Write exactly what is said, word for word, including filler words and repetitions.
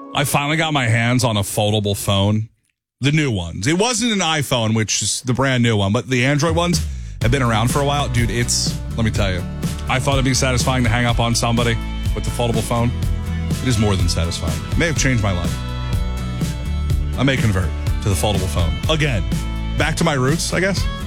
I finally got my hands on a foldable phone. The new ones. It wasn't an iPhone, which is the brand new one, but the Android ones have been around for a while. Dude, it's, let me tell you, I thought it'd be satisfying to hang up on somebody with the foldable phone. It is more than satisfying. It may have changed my life. I may convert to the foldable phone. Again, back to my roots, I guess.